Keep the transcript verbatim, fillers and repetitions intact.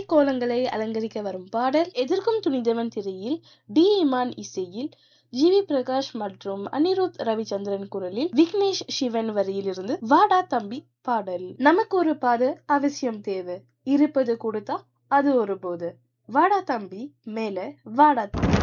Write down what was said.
கோலங்களை அலங்கரிக்க வரும் பாடல் எதிர்க்கும் துணிந்தவன் திரையில் டி இமான் இசையில் ஜி வி பிரகாஷ் மற்றும் அனிருத் ரவிச்சந்திரன் குரலில் விக்னேஷ் சிவன் வரியிலிருந்து வாடா தம்பி பாடல். நமக்கு ஒரு பாதை அவசியம் தேவை, இருப்பது கொடுத்தா அது ஒரு போது. வாடா தம்பி மேல வாடா தம்பி.